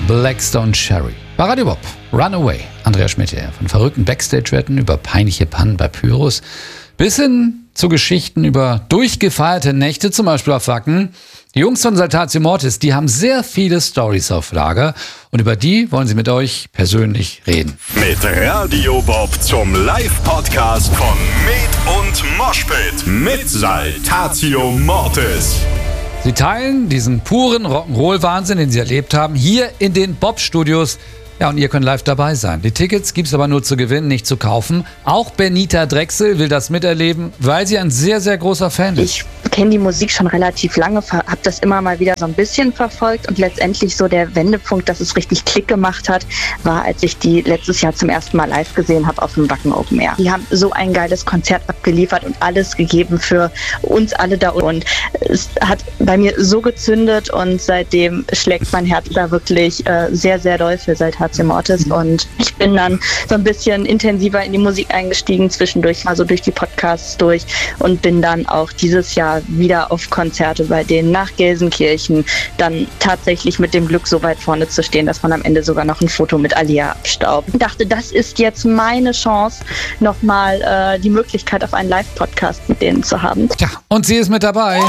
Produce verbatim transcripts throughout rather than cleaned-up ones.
Blackstone Cherry. Bei Radio Bob, Runaway. Andreas Schmidt hier. Von verrückten Backstage-Wetten über peinliche Pannen bei Pyros bis hin zu Geschichten über durchgefeierte Nächte, zum Beispiel auf Wacken. Die Jungs von Saltatio Mortis, die haben sehr viele Storys auf Lager und über die wollen sie mit euch persönlich reden. Mit Radio Bob zum Live-Podcast von Med und Moshpit mit Saltatio Mortis. Sie teilen diesen puren Rock'n'Roll-Wahnsinn, den sie erlebt haben, hier in den Bob-Studios. Ja, und ihr könnt live dabei sein. Die Tickets gibt's aber nur zu gewinnen, nicht zu kaufen. Auch Benita Drechsel will das miterleben, weil sie ein sehr, sehr großer Fan ist. Ich kenne die Musik schon relativ lange, habe das immer mal wieder so ein bisschen verfolgt und letztendlich so der Wendepunkt, dass es richtig Klick gemacht hat, war, als ich die letztes Jahr zum ersten Mal live gesehen habe auf dem Wacken Open Air. Die haben so ein geiles Konzert abgeliefert und alles gegeben für uns alle da und es hat bei mir so gezündet und seitdem schlägt mein Herz da wirklich äh, sehr, sehr doll für Saltatio Mortis und ich bin dann so ein bisschen intensiver in die Musik eingestiegen, zwischendurch mal so durch die Podcasts durch und bin dann auch dieses Jahr wieder auf Konzerte bei denen nach Gelsenkirchen, dann tatsächlich mit dem Glück so weit vorne zu stehen, dass man am Ende sogar noch ein Foto mit Alia abstaubt. Ich dachte, das ist jetzt meine Chance, nochmal äh, die Möglichkeit auf einen Live-Podcast mit denen zu haben. Tja, und sie ist mit dabei.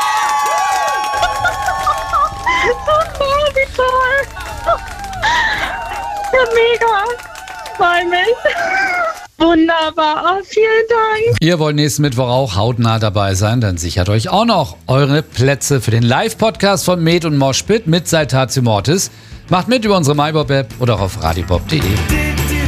Oh, wie toll! Ja, mega! Freue mich! Wunderbar, oh, vielen Dank. Ihr wollt nächsten Mittwoch auch hautnah dabei sein, dann sichert euch auch noch eure Plätze für den Live-Podcast von Med und Moshpit mit Saltatio Mortis. Macht mit über unsere MyBob-App oder auch auf radiobob punkt de.